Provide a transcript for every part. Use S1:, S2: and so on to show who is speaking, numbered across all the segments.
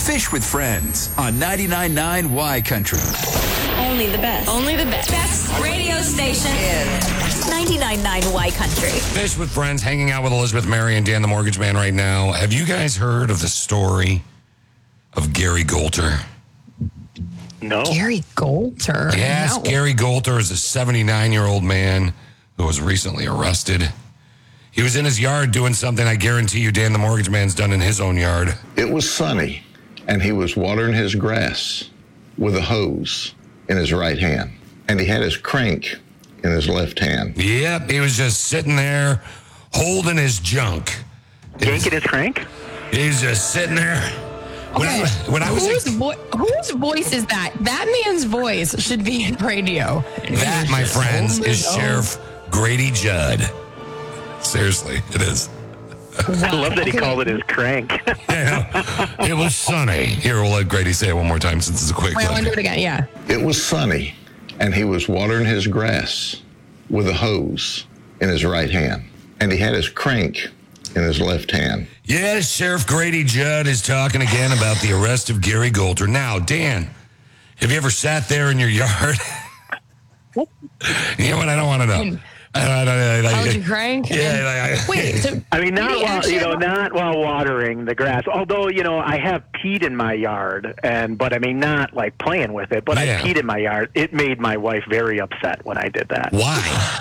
S1: Fish with Friends on 99.9 Y Country.
S2: Only the best.
S3: Only the best.
S2: Best radio station in 99.9 Y Country.
S4: Fish with Friends, hanging out with Elizabeth, Mary, and Dan the Mortgage Man right now. Have you guys heard of the story of Gary Golter?
S5: No.
S3: Gary Golter.
S4: Yes,
S3: No.
S4: Gary Golter is a 79-year-old man who was recently arrested. He was in his yard doing something I guarantee you Dan the Mortgage Man's done in his own yard.
S6: It was sunny, and he was watering his grass with a hose in his right hand, and he had his crank in his left hand.
S4: Yep, he was just sitting there holding his junk.
S5: Yanking his crank?
S4: He's just sitting there. When I was
S3: whose voice is that? That man's voice should be in radio.
S4: That, my friends, is Sheriff Grady Judd. Seriously, it is.
S5: I love that he called it his crank.
S4: Yeah, it was sunny. Here, we'll let Grady say it one more time since it's a quick
S3: Wait, I
S4: clip.
S3: want to do it again, yeah.
S6: It was sunny, and he was watering his grass with a hose in his right hand, and he had his crank in his left hand.
S4: Yes, Sheriff Grady Judd is talking again about the arrest of Gary Golter. Now, Dan, have you ever sat there in your yard? You know what? I don't want to know.
S3: How'd you crank?
S4: Yeah.
S3: Wait, so
S5: I mean,
S3: did he actually-
S5: not while watering the grass. Although, I have peed in my yard, but I mean, not like playing with it, but
S4: Yeah.
S5: I peed in my yard. It made my wife very upset when I did that.
S4: Why?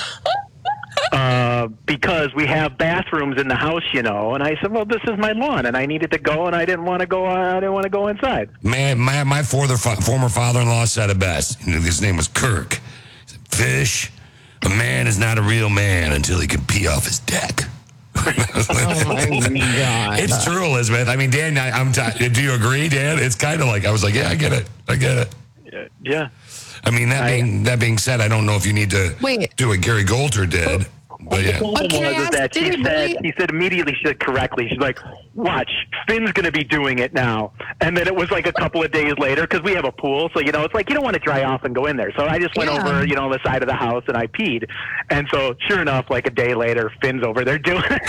S5: Because we have bathrooms in the house, and I said, well, this is my lawn, and I needed to go, and I didn't want to go. I didn't want to go inside.
S4: Man, my former father-in-law said it best. His name was Kirk. He said, Fish, a man is not a real man until he can pee off his deck.
S3: Oh my God.
S4: It's true, Elizabeth. I mean, Dan, do you agree, Dan? It's kind of like, I was like, yeah, I get it.
S5: Yeah.
S4: I mean, that being said, I don't know if you need to do what Gary Golter did. But yeah.
S3: But can I ask, did he really-
S5: He said immediately, she said correctly, she's like, watch, Finn's going to be doing it now. And then it was like a couple of days later, because we have a pool, so, it's like you don't want to dry off and go in there. So I just went over, the side of the house, and I peed. And so, sure enough, like a day later, Finn's over there doing it.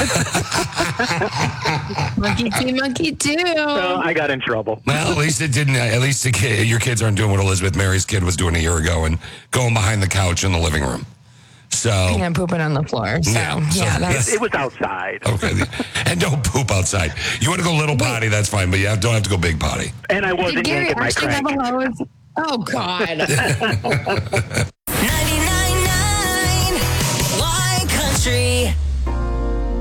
S3: Monkey too.
S5: So I got in trouble.
S4: Well, at least it didn't. At least your kids aren't doing what Elizabeth Mary's kid was doing a year ago and going behind the couch in the living room. So
S3: and pooping on the floor. So yeah, that's
S5: It was outside.
S4: okay. And don't poop outside. You want to go little potty, that's fine, but you don't have to go big potty.
S5: And I
S3: Did
S5: wasn't
S3: Gary
S5: yanking my
S3: actually
S5: crank.
S3: have a hose? Oh God.